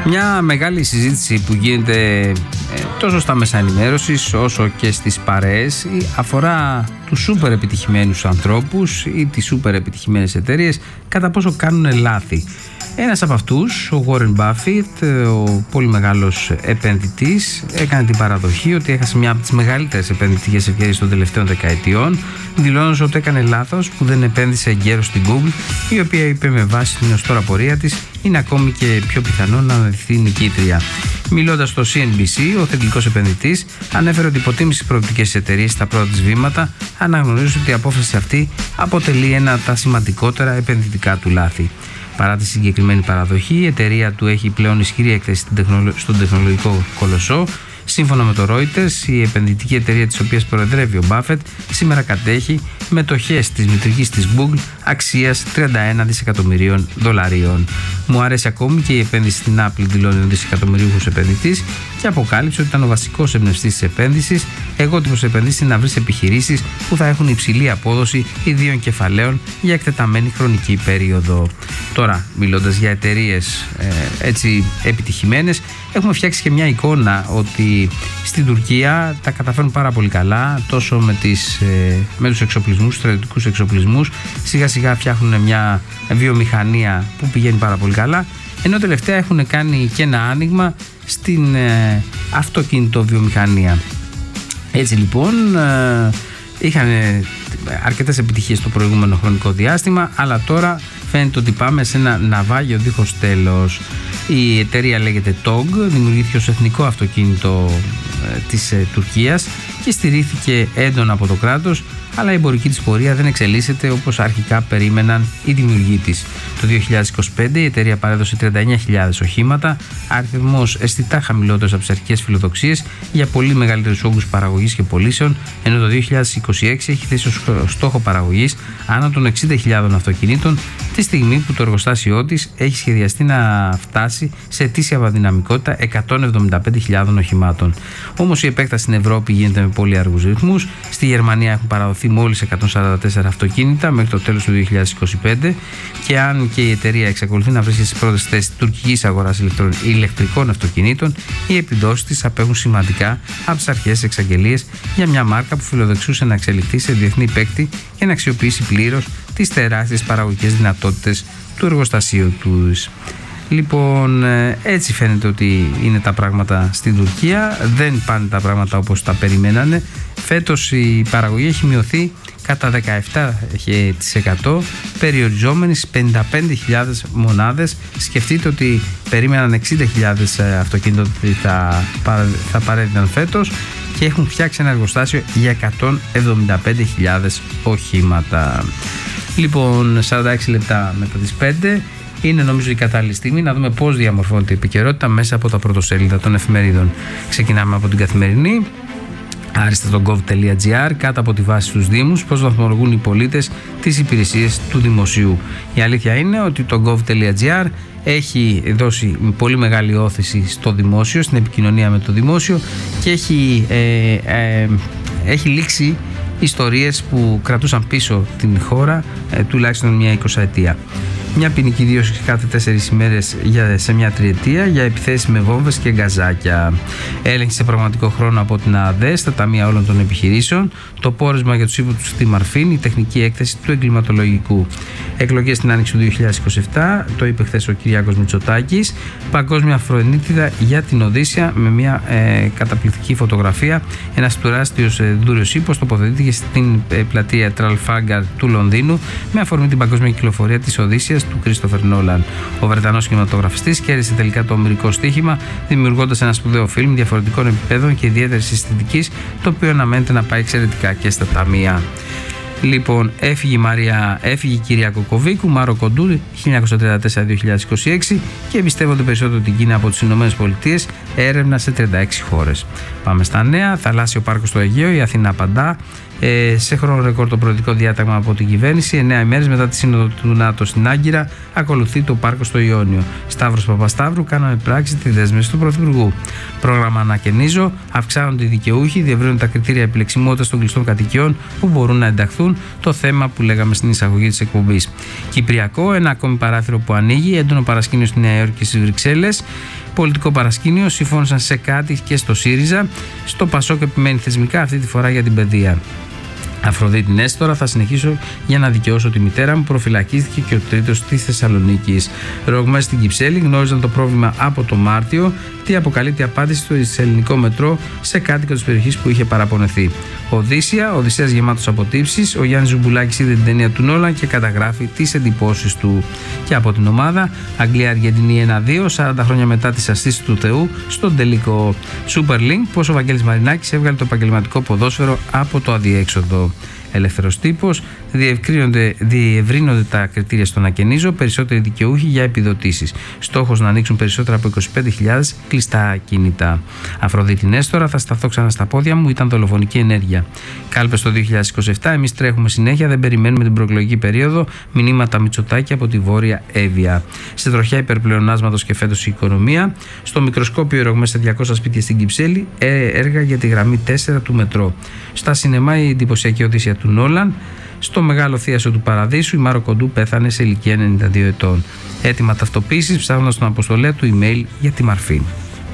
Μια μεγάλη συζήτηση που γίνεται τόσο στα μέσα ενημέρωσης όσο και στις παρέες αφορά τους σούπερ επιτυχημένους ανθρώπους ή τις σούπερ επιτυχημένες εταιρείες, κατά πόσο κάνουν λάθη. Ένας από αυτούς, ο Warren Buffett, ο πολύ μεγάλος επενδυτής, έκανε την παραδοχή ότι έχασε μια από τις μεγαλύτερες επενδυτικές ευκαιρίες των τελευταίων δεκαετιών, δηλώνοντας ότι έκανε λάθος που δεν επένδυσε εγκαίρως στην Google, η οποία είπε με βάση την έως τώρα πορεία της είναι ακόμη και πιο πιθανό να αναδειχθεί νικήτρια. Μιλώντας στο CNBC, ο θετικός επενδυτής ανέφερε ότι υποτίμησε προοπτικές της εταιρείας στα πρώτα της βήματα, αναγνωρίζοντας ότι η απόφαση αυτή αποτελεί ένα από τα σημαντικότερα επενδυτικά του λάθη. Παρά τη συγκεκριμένη παραδοχή, η εταιρεία του έχει πλέον ισχυρή έκθεση στον τεχνολογικό κολοσσό. Σύμφωνα με το Reuters, η επενδυτική εταιρεία της οποίας προεδρεύει ο Buffett σήμερα κατέχει μετοχές της μητρικής της Google αξίας $31 δισεκατομμυρίων. Μου αρέσει ακόμη και η επένδυση στην Apple, δηλώνει ο δισεκατομμυρίουχος επενδυτής, και αποκάλυψε ότι ήταν ο βασικός εμπνευστής της επένδυσης. Εγώ τύπος επενδύσεις είναι να βρεις επιχειρήσεις που θα έχουν υψηλή απόδοση ιδίων κεφαλαίων για εκτεταμένη χρονική περίοδο. Τώρα, μιλώντας για εταιρείες έτσι επιτυχημένες, έχουμε φτιάξει και μια εικόνα ότι στην Τουρκία τα καταφέρνουν πάρα πολύ καλά, τόσο με τους εξοπλισμούς, στρατιωτικούς εξοπλισμούς. Σιγά σιγά φτιάχνουν μια βιομηχανία που πηγαίνει πάρα πολύ καλά, ενώ τελευταία έχουν κάνει και ένα άνοιγμα στην αυτοκίνητο βιομηχανία. Έτσι λοιπόν είχαν αρκετές επιτυχίες το προηγούμενο χρονικό διάστημα, αλλά τώρα φαίνεται ότι πάμε σε ένα ναυάγιο δίχως τέλος. Η εταιρεία λέγεται TOG, δημιουργήθηκε ως εθνικό αυτοκίνητο της Τουρκίας και στηρίχθηκε έντονα από το κράτος, αλλά η εμπορική της πορεία δεν εξελίσσεται όπως αρχικά περίμεναν οι δημιουργοί της. Το 2025 η εταιρεία παρέδωσε 39.000 οχήματα, αριθμός αισθητά χαμηλότερος από τις αρχικές φιλοδοξίες για πολύ μεγαλύτερους όγκους παραγωγής και πωλήσεων, ενώ το 2026 έχει θέσει ως στόχο παραγωγής άνω των 60.000 αυτοκινήτων, τη στιγμή που το εργοστάσιό της έχει σχεδιαστεί να φτάσει σε ετήσια δυναμικότητα 175.000 οχημάτων. Όμως η επέκταση στην Ευρώπη γίνεται με πολύ αργούς ρυθμούς. Στη Γερμανία έχουν παραδοθεί μόλις 144 αυτοκίνητα μέχρι το τέλος του 2025, και αν και η εταιρεία εξακολουθεί να βρίσκεται στις πρώτες θέσεις της τουρκικής αγοράς ηλεκτρικών αυτοκινήτων, οι επιδόσεις της απέχουν σημαντικά από τις αρχές εξαγγελίες για μια μάρκα που φιλοδοξούσε να εξελιχθεί σε διεθνή παίκτη και να αξιοποιήσει πλήρως τις τεράστιες παραγωγικές δυνατότητες του εργοστασίου τους. Λοιπόν, έτσι φαίνεται ότι είναι τα πράγματα στην Τουρκία. Δεν πάνε τα πράγματα όπως τα περιμένανε. Φέτος η παραγωγή έχει μειωθεί κατά 17%, περιοριζόμενη στις 55.000 μονάδες. Σκεφτείτε ότι περίμεναν 60.000 αυτοκίνητα ότι θα παρέδιναν φέτος και έχουν φτιάξει ένα εργοστάσιο για 175.000 οχήματα. Λοιπόν, 46 λεπτά μετά τις 5 είναι νομίζω η κατάλληλη στιγμή να δούμε πώς διαμορφώνεται η επικαιρότητα μέσα από τα πρωτοσέλιδα των εφημερίδων. Ξεκινάμε από την Καθημερινή. Ariston.gov.gr, κάτω από τη βάση στους Δήμους, πώς βαθμολογούν οι πολίτες τις υπηρεσίες του δημοσίου. Η αλήθεια είναι ότι το gov.gr έχει δώσει πολύ μεγάλη όθηση στο δημόσιο, στην επικοινωνία με το δημόσιο, και έχει λήξει ιστορίες που κρατούσαν πίσω την χώρα τουλάχιστον μια 20ετία. Μια ποινική δίωξη κάθε 4 ημέρες σε μια τριετία για επιθέσεις με βόμβες και γκαζάκια. Έλεγχη σε πραγματικό χρόνο από την ΑΔΕ στα ταμεία όλων των επιχειρήσεων. Το πόρισμα για τους ύποπτους στη Μαρφίν, η τεχνική έκθεση του εγκληματολογικού. Εκλογές στην άνοιξη του 2027, το είπε χθες ο Κυριάκος Μητσοτάκης. Παγκόσμια φρονίτιδα για την Οδύσσια με μια καταπληκτική φωτογραφία. Ένας τεράστιος δούριος ύπος τοποθετήθηκε στην πλατεία Τραλφάγκαρ του Λονδίνου με αφορμή την παγκόσμια κυκλοφορία της Οδύσσιας του Κρίστοφερ Νόλαν. Ο Βρετανός κινηματογραφιστής κέρδισε τελικά το ομηρικό στοίχημα, δημιουργώντας ένα σπουδαίο φιλμ διαφορετικών επιπέδων και ιδιαίτερης αισθητικής, το οποίο αναμένεται να πάει εξαιρετικά και στα ταμεία. Λοιπόν, έφυγε η κυρία Κοκοβίκου, Μάρο Κοντούρη, 1934-2026, και εμπιστεύονται περισσότερο την Κίνα από τις ΗΠΑ, έρευνα σε 36 χώρες. Πάμε στα νέα. Θαλάσσιο πάρκο στο Αιγαίο, η Αθήνα απαντά. Σε χρόνο ρεκόρ το προεδρικό διάταγμα από την κυβέρνηση. 9 ημέρες μετά τη σύνοδο του ΝΑΤΟ στην Άγκυρα, ακολουθεί το πάρκο στο Ιόνιο. Σταύρος Παπασταύρου, κάναμε πράξη τη δέσμευση του Πρωθυπουργού. Πρόγραμμα Ανακαινίζω, αυξάνονται οι δικαιούχοι, διευρύνουν τα κριτήρια επιλεξιμότητας των κλειστών κατοικιών που μπορούν να ενταχθούν. Το θέμα που λέγαμε στην εισαγωγή της εκπομπής. Κυπριακό, ένα ακόμη παράθυρο που ανοίγει, έντονο παρασκήνιο στη Νέα Υόρκη και στις Βρυξέλλες. πολιτικό παρασκήνιο συμφώνησαν σε κάτι και στο ΣΥΡΙΖΑ. Στο ΠΑΣΟΚ επιμένει θεσμικά, αυτή τη φορά για την παιδεία. Αφροδίτη Νέστορα, θα συνεχίσω για να δικαιώσω τη μητέρα μου. Προφυλακίστηκε και ο τρίτος της Θεσσαλονίκης. Ρογμές στην Κυψέλη γνώριζαν το πρόβλημα από το Μάρτιο. Τι αποκαλύπτει απάντηση στο ελληνικό μετρό σε κάτοικο της περιοχής που είχε παραπονεθεί. Οδυσσέας γεμάτος από τύψεις. Ο Γιάννης Ζουμπουλάκης είδε την ταινία του Νόλαν και καταγράφει τις εντυπώσεις του. Και από την ομάδα Αγγλία-Αργεντινή 1-2, 40 χρόνια μετά τις αστήσεις του Θεού, στον τελικό Super League, πως ο Βαγγέλης Μαρινάκης έβγαλε το επαγγελματικό ποδόσφαιρο από το αδιέξοδο. Ελεύθερος τύπος, διευρύνονται τα κριτήρια στον Ακενίζο, περισσότεροι δικαιούχοι για επιδοτήσεις. Στόχος να ανοίξουν περισσότερα από 25.000 κλειστά κινητά. Αφροδίτη Νέστορα, θα σταθώ ξανά στα πόδια μου, ήταν δολοφονική ενέργεια. Κάλπες το 2027, εμείς τρέχουμε συνέχεια, δεν περιμένουμε την προεκλογική περίοδο. Μηνύματα Μητσοτάκη από τη Βόρεια Εύβοια. Σε τροχιά υπερπλεονάσματος και φέτος η οικονομία. Στο μικροσκόπιο οι ρογμές σε 200 σπίτια στην Κυψέλη, έργα για τη γραμμή 4 του μετρό. Στα σινεμά η εντυπωσιακή Οδύσσεια του Νόλαν. Στο Μεγάλο Θίασο του Παραδείσου η Μάρο Κοντού πέθανε σε ηλικία 92 ετών. Έτοιμα ταυτοποίησης ψάχνοντας τον αποστολέα του email για τη Μαρφή.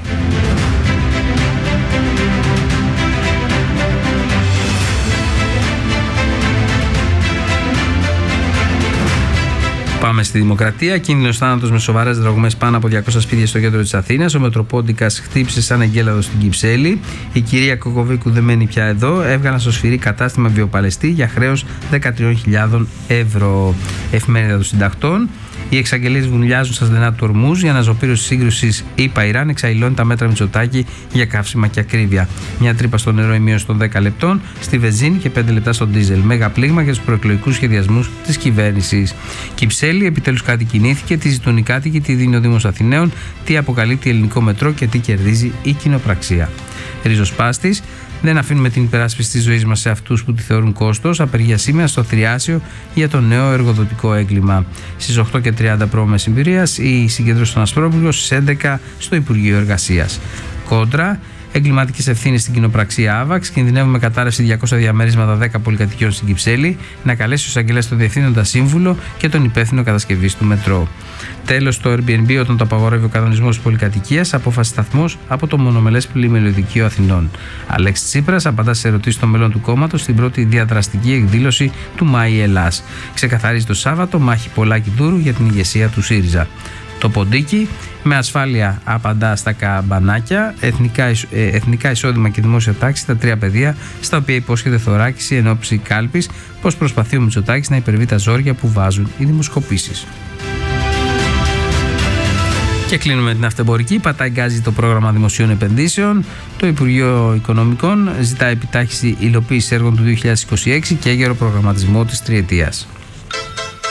Πάμε στη Δημοκρατία. Κίνδυνος θάνατος με σοβαρές ρογμές πάνω από 200 σπίτια στο κέντρο της Αθήνας. Ο Μετροπόντικας χτύπησε σαν εγκέλαδο στην Κυψέλη. Η κυρία Κοκοβίκου δεν μένει πια εδώ. Έβγαλαν στο σφυρί κατάστημα βιοπαλαιστή για χρέος 13.000 ευρώ. Εφημερίδα των Συντακτών. Οι εξαγγελίες βουλιάζουν στα στενά του Ορμούζ. Η αναζωπήρωση της σύγκρουσης ΗΠΑ-Ιράν εξαϊλώνει τα μέτρα Μητσοτάκη για καύσιμα και ακρίβεια. Μια τρύπα στο νερό, η μείωση των 10 λεπτών στη βενζίνη και 5 λεπτά στο ντίζελ. Μέγα πλήγμα για τους προεκλογικούς σχεδιασμούς της κυβέρνησης. Κυψέλη, επιτέλους κάτι κινήθηκε. Τι ζητούν οι κάτοικοι, τι δίνει ο Δήμος Αθηναίων, τι αποκαλύπτει ελληνικό μετρό και τι κερδίζει η κοινοπραξία. Ριζοσπάστης. Δεν αφήνουμε την υπεράσπιση της ζωής μας σε αυτούς που τη θεωρούν κόστος. Απεργία σήμερα στο Θριάσιο για το νέο εργοδοτικό έγκλημα. Στις 8:30 π.μ. η συγκέντρωση των Ασπρόπουλων, στις 11 στο Υπουργείο Εργασίας. Κόντρα. Εγκληματικές ευθύνες στην κοινοπραξία Άβαξ. Κινδυνεύουμε με κατάρρευση 200 διαμερίσματα 10 πολυκατοικιών στην Κυψέλη. Να καλέσει ο εισαγγελέας τον διευθύνοντα σύμβουλο και τον υπεύθυνο κατασκευής του μετρό. Τέλος, στο Airbnb, όταν το απαγορεύει ο κανονισμός της πολυκατοικίας, απόφαση σταθμός από το μονομελές πλημμυριωδικείο Αθηνών. Αλέξης Τσίπρας απαντά σε ερωτήσεις των μελών του κόμματος στην πρώτη διαδραστική εκδήλωση του Μάη Ελλάς. Ξεκαθαρίζει το Σάββατο μάχη Πολάκη Δούρου για την ηγεσία του ΣΥΡΙΖΑ. Το Ποντίκι με ασφάλεια απαντά στα καμπανάκια, εθνικά εισόδημα και δημόσια τάξη, τα 3 πεδία στα οποία υπόσχεται θωράκιση εν ώψη κάλπης, πως προσπαθεί ο Μητσοτάκης να υπερβεί τα ζόρια που βάζουν οι δημοσκοπήσεις. Και κλείνουμε την αυτεμπορική. Πατάει γκάζι το πρόγραμμα δημοσίων επενδύσεων. Το Υπουργείο Οικονομικών ζητά επιτάχυνση υλοποίηση έργων του 2026 και έγκαιρο προγραμματισμό της τριετίας.